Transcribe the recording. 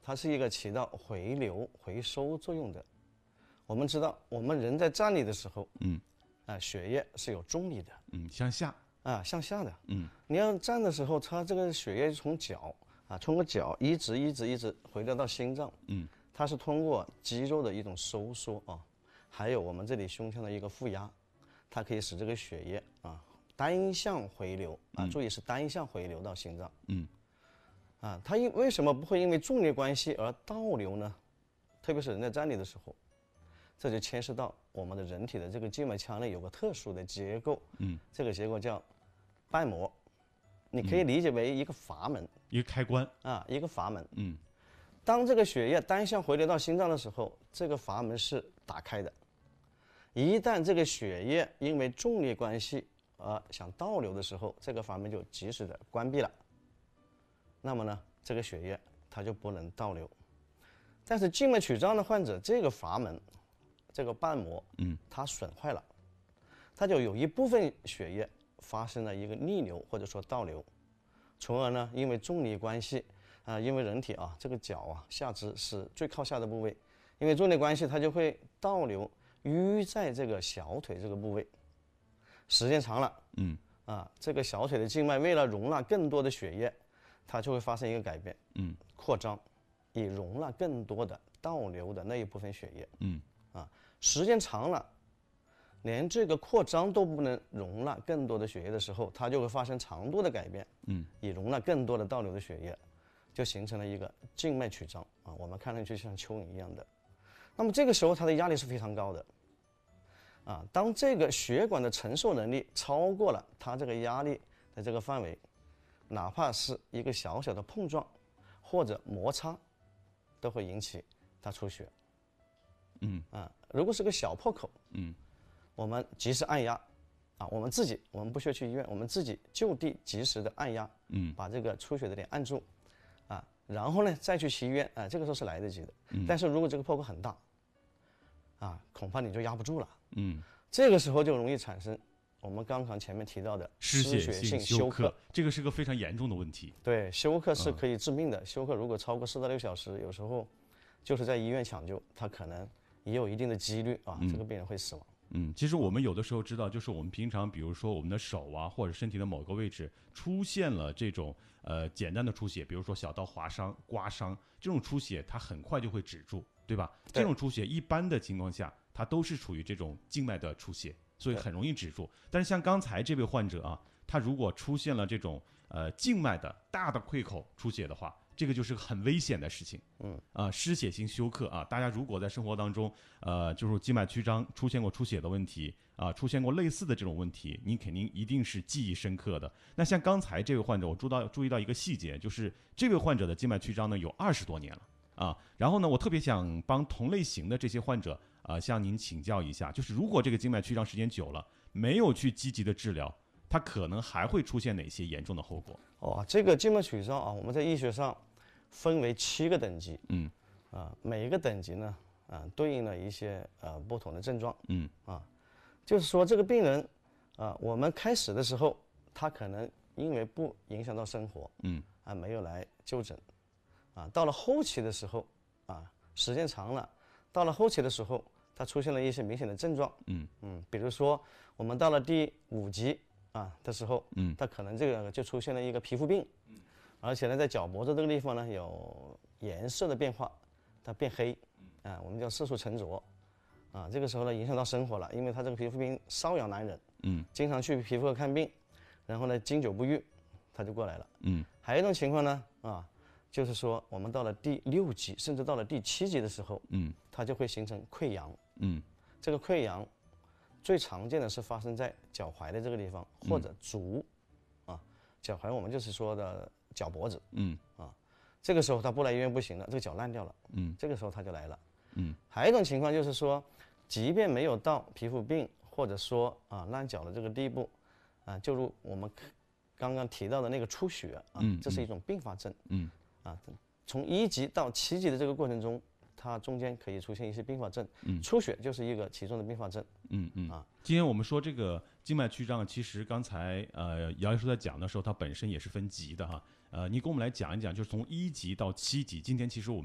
它是一个起到回流回收作用的。我们知道，我们人在站立的时候，血液是有重力的， 向下向下的，你要站的时候，它这个血液从脚通过脚一直回流到心脏，它是通过肌肉的一种收缩还有我们这里胸腔的一个负压，它可以使这个血液单向回流注意是单向回流到心脏，它为什么不会因为重力关系而倒流呢？特别是人在站立的时候，这就牵涉到我们的人体的这个静脉腔内有个特殊的结构，这个结构叫瓣膜，你可以理解为一个阀门， 一个开关一个阀门。当这个血液单向回流到心脏的时候，这个阀门是打开的。一旦这个血液因为重力关系而想倒流的时候，这个阀门就及时的关闭了。那么呢，这个血液它就不能倒流。但是静脉曲张的患者，这个阀门，这个瓣膜，它损坏了，它就有一部分血液发生了一个逆流或者说倒流，从而呢，因为重力关系因为人体这个脚下肢是最靠下的部位，因为重力关系，它就会倒流淤在这个小腿这个部位，时间长了，这个小腿的静脉为了容纳更多的血液，它就会发生一个改变，扩张，以容纳更多的倒流的那一部分血液，时间长了，连这个扩张都不能容纳更多的血液的时候，它就会发生长度的改变，以容纳更多的倒流的血液，就形成了一个静脉曲张我们看上去像蚯蚓一样的。那么这个时候它的压力是非常高的当这个血管的承受能力超过了它这个压力的这个范围，哪怕是一个小小的碰撞或者摩擦，都会引起它出血。如果是个小破口，我们及时按压我们不需要去医院，我们自己就地及时的按压，把这个出血的点按住然后呢再去医院这个时候是来得及的。但是如果这个破口很大恐怕你就压不住了，这个时候就容易产生我们刚刚前面提到的失血性休克，这个是个非常严重的问题。 对，休克是可以致命的，休克如果超过4到6小时，有时候就是在医院抢救，它可能也有一定的几率这个病人会死亡。 其实我们有的时候知道，就是我们平常比如说我们的手或者身体的某个位置出现了这种简单的出血，比如说小到划伤、刮伤，这种出血它很快就会止住，对吧？这种出血一般的情况下它都是处于这种静脉的出血，所以很容易止住。但是像刚才这位患者他如果出现了这种静脉的大的溃口出血的话，这个就是很危险的事情。失血性休克大家如果在生活当中就是静脉曲张出现过出血的问题出现过类似的这种问题，你肯定一定是记忆深刻的。那像刚才这位患者，我注意到一个细节，就是这位患者的静脉曲张呢有20多年了然后呢，我特别想帮同类型的这些患者向您请教一下，就是如果这个静脉曲张时间久了，没有去积极的治疗，它可能还会出现哪些严重的后果？ 这个静脉曲张我们在医学上分为7个等级，每一个等级呢对应了一些不同的症状，就是说这个病人我们开始的时候，他可能因为不影响到生活，没有来就诊，到了后期的时候时间长了，到了后期的时候，他出现了一些明显的症状，比如说我们到了第5级的时候，他可能这个就出现了一个皮肤病，而且呢，在脚脖子这个地方呢有颜色的变化，它变黑，我们叫色素沉着，这个时候呢影响到生活了，因为他这个皮肤病瘙痒难忍，经常去皮肤科看病，然后呢经久不愈，他就过来了，还有一种情况呢就是说我们到了第6级，甚至到了第7级的时候，它就会形成溃疡，这个溃疡最常见的是发生在脚踝的这个地方，或者足，脚踝我们就是说的脚脖子，这个时候他不来医院不行了，这个脚烂掉了，这个时候他就来了，还有一种情况就是说，即便没有到皮肤病或者说烂脚的这个地步，就如我们刚刚提到的那个出血这是一种并发症，从1级到7级的这个过程中，它中间可以出现一些并发症，出血就是一个其中的并发症。 今天我们说这个静脉曲张，其实刚才姚医生在讲的时候，它本身也是分级的哈。你给我们来讲一讲，就是从1级到7级，今天其实我们